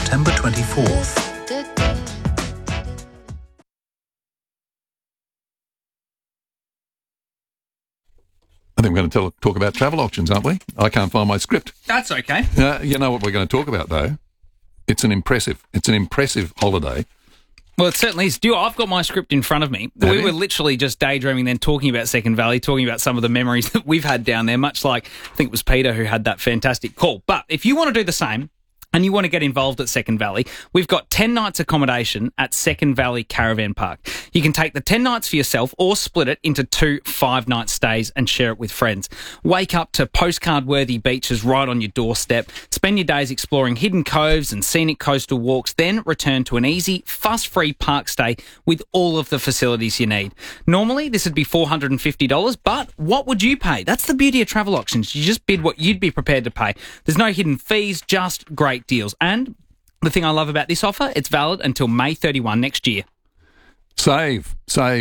September 24th. I think we're going to talk about travel auctions, aren't we? I can't find my script. That's okay. You know what we're going to talk about, though? It's an impressive holiday. Well, it certainly is. I've got my script in front of me. We were literally just daydreaming then, talking about Second Valley, talking about some of the memories that we've had down there, much like I think it was Peter who had that fantastic call. But if you want to do the same and you want to get involved at Second Valley, we've got 10 nights accommodation at Second Valley Caravan Park. You can take the 10 nights for yourself or split it into 2 5-night stays and share it with friends. Wake up to postcard-worthy beaches right on your doorstep. Spend your days exploring hidden coves and scenic coastal walks, then return to an easy, fuss-free park stay with all of the facilities you need. Normally, this would be $450, but what would you pay? That's the beauty of travel auctions. You just bid what you'd be prepared to pay. There's no hidden fees, just great deals. And the thing I love about this offer, it's valid until May 31 next year. Save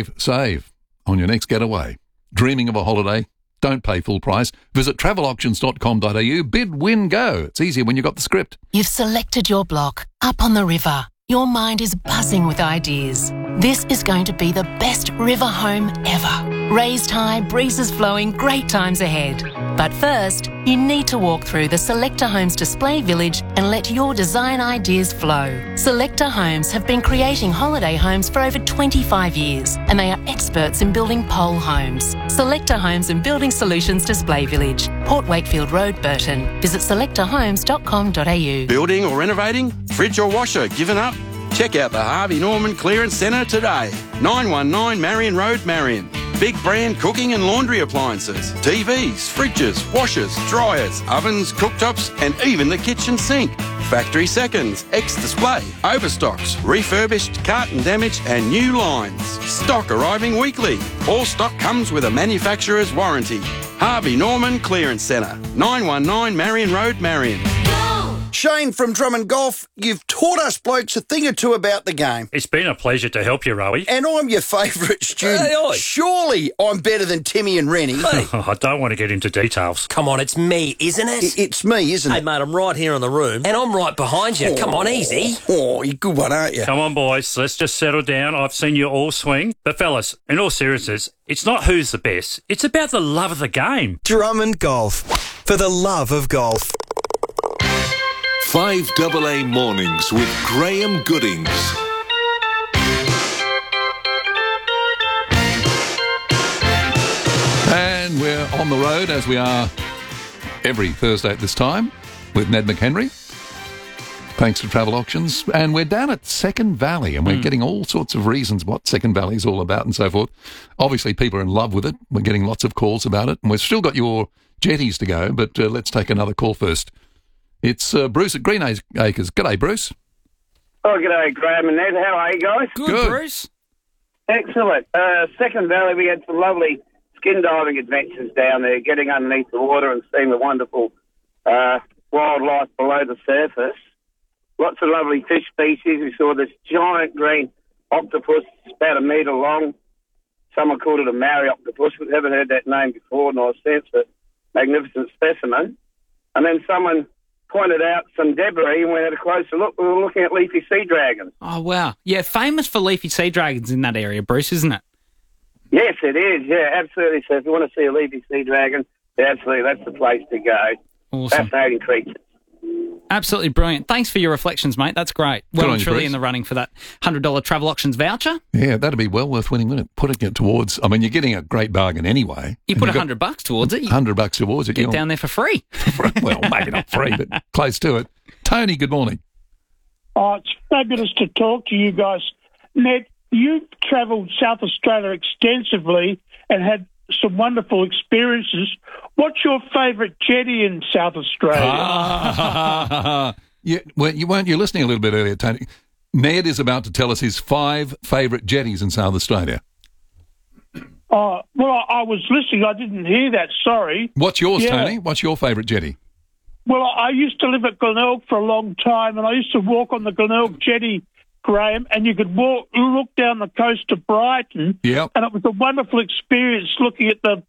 on your next getaway. Dreaming of a holiday? Don't pay full price. Visit travelauctions.com.au. Bid, win, go. It's easier when you've got the script. You've selected your block up on the river. Your mind is buzzing with ideas. This is going to be the best river home ever. Raised high, breezes flowing, great times ahead. But first, you need to walk through the Selector Homes display village and let your design ideas flow. Selector Homes have been creating holiday homes for over 25 years, and they are experts in building pole homes. Selector Homes and Building Solutions Display Village, Port Wakefield Road, Burton. Visit selectorhomes.com.au. Building or renovating? Fridge or washer given up? Check out the Harvey Norman Clearance Centre today. 919 Marion Road, Marion. Big brand cooking and laundry appliances, TVs, fridges, washers, dryers, ovens, cooktops, and even the kitchen sink. Factory seconds, ex-display, overstocks, refurbished, carton damage, and new lines. Stock arriving weekly. All stock comes with a manufacturer's warranty. Harvey Norman Clearance Centre, 919 Marion Road, Marion. Shane from Drummond Golf, you've taught us blokes a thing or two about the game. It's been a pleasure to help you, Rowie. And I'm your favourite student. Hey, oi. Surely I'm better than Timmy and Rennie. Hey. I don't want to get into details. Come on, it's me, isn't it? It's me, isn't Hey, it? mate, I'm right here in the room, and I'm right behind you. Come on, easy. Oh, you're a good one, aren't you? Come on, boys, let's just settle down. I've seen you all swing. But, fellas, in all seriousness, it's not who's the best. It's about the love of the game. Drummond Golf. For the love of golf. 5AA Mornings with Graham Goodings. And we're on the road, as we are every Thursday at this time, with Ned McHenry. Thanks to Travel Auctions. And we're down at Second Valley, and we're getting all sorts of reasons what Second Valley is all about and so forth. Obviously, people are in love with it. We're getting lots of calls about it. And we've still got your jetties to go, but let's take another call first. It's Bruce at Green Acres. G'day, Bruce. Oh, g'day, Graham and Ned. How are you guys? Good. Bruce. Excellent. Second Valley, we had some lovely skin diving adventures down there, getting underneath the water and seeing the wonderful wildlife below the surface. Lots of lovely fish species. We saw this giant green octopus, about a metre long. Someone called it a Maori octopus. We've never heard that name before, nor since, but magnificent specimen. And then someone pointed out some debris, and we had a closer look. We were looking at leafy sea dragons. Oh, wow. Yeah, famous for leafy sea dragons in that area, Bruce, isn't it? Yes, it is. Yeah, absolutely. So if you want to see a leafy sea dragon, absolutely, that's the place to go. Awesome. Fascinating creatures. Absolutely brilliant. Thanks for your reflections, mate. That's great. Well and truly in the running for that $100 Travel Auctions voucher. Yeah, that'd be well worth winning, wouldn't it? Putting it towards, I mean, you're getting a great bargain anyway. You put $100 towards it. $100 towards it. Get down there for free. Well, maybe not free, but close to it. Tony, good morning. Oh, it's fabulous to talk to you guys. Ned, you've travelled South Australia extensively and had some wonderful experiences. What's your favourite jetty in South Australia? You weren't you listening a little bit earlier, Tony? Ned is about to tell us his 5 favourite jetties in South Australia. Oh, well, I was listening. I didn't hear that. Sorry. What's yours, Tony? What's your favourite jetty? Well, I used to live at Glenelg for a long time, and I used to walk on the Glenelg jetty, Graham, and you could look down the coast of Brighton, and it was a wonderful experience looking at the